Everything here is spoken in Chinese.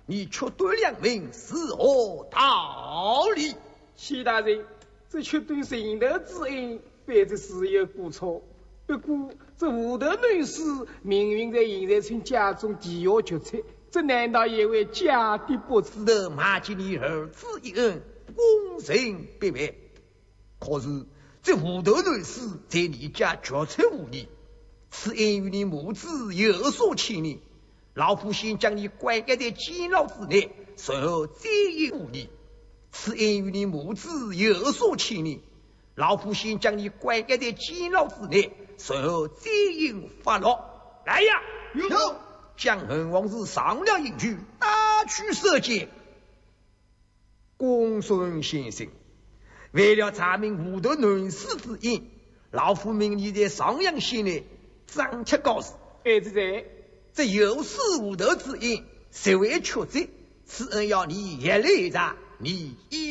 你却对良民是何道理？ 齐大人，这却对人德之恩，别的是有过错。不过这吴德女士命运在现在村家中地下决策，这难道也为家的不知？ 得马吉你儿子一恩，功成必败。可是这吴德女士在你家决策无力，此恩与你母子有所牵连。老夫先将你关押在监牢之内，随后再议无力。此恩与你母子有所牵连。老夫先将你关押在监牢之内，随后再议发落。来呀， 有将恒王子上了一句，大驱射箭。公孙先生，为了查明吴德女士之恩，老夫命你在上阳县内张贴告示。 儿子在， 这有失无德之恩，谁为确责？此恩要你一来查，你一